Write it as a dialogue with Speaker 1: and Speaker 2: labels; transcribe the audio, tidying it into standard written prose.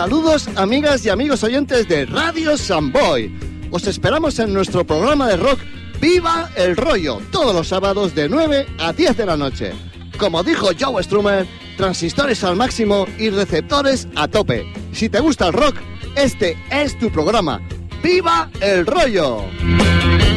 Speaker 1: Saludos, amigas y amigos oyentes de Radio Samboy. Os esperamos en nuestro programa de rock Viva el Rollo, todos los sábados de 9 a 10 de la noche. Como dijo Joe Strummer, transistores al máximo y receptores a tope. Si te gusta el rock, este es tu programa. ¡Viva el Rollo!